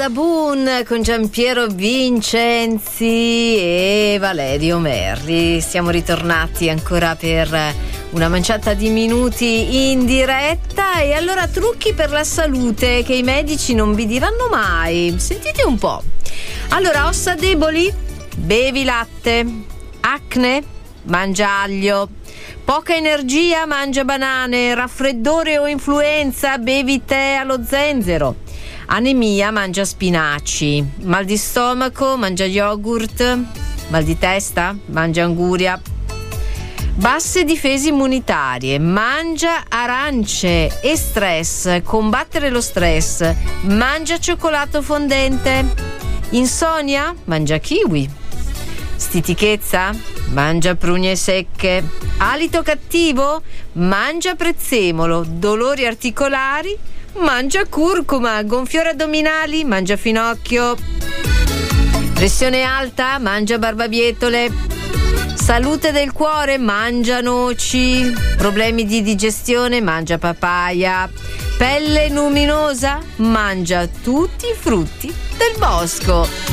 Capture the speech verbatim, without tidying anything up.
Badaboom con Giampiero Vincenzi e Valerio Merli. Siamo ritornati ancora per una manciata di minuti in diretta. E allora, trucchi per la salute che i medici non vi diranno mai. Sentite un po'. Allora, ossa deboli? Bevi latte. Acne? Mangia aglio. Poca energia? Mangia banane. Raffreddore o influenza? Bevi tè allo zenzero. Anemia? Mangia spinaci. Mal di stomaco? Mangia yogurt. Mal di testa? Mangia anguria. Basse difese immunitarie? Mangia arance. E stress? Combattere lo stress? Mangia cioccolato fondente. Insonnia? Mangia kiwi. Stitichezza? Mangia prugne secche. Alito cattivo? Mangia prezzemolo. Dolori articolari? Mangia curcuma. Gonfiore addominali? Mangia finocchio. Pressione alta? Mangia barbabietole. Salute del cuore? Mangia noci. Problemi di digestione? Mangia papaya. Pelle luminosa? Mangia tutti i frutti del bosco.